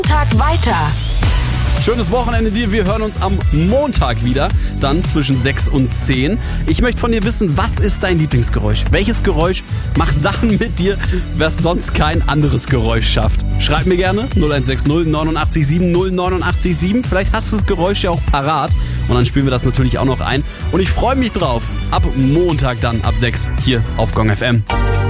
Tag weiter. Schönes Wochenende dir. Wir hören uns am Montag wieder, dann zwischen 6 und 10. Ich möchte von dir wissen, was ist dein Lieblingsgeräusch? Welches Geräusch macht Sachen mit dir, was sonst kein anderes Geräusch schafft? Schreib mir gerne 0160 89 7 089 7. Vielleicht hast du das Geräusch ja auch parat und dann spielen wir das natürlich auch noch ein. Und ich freue mich drauf. Ab Montag dann, ab 6 hier auf Gong FM.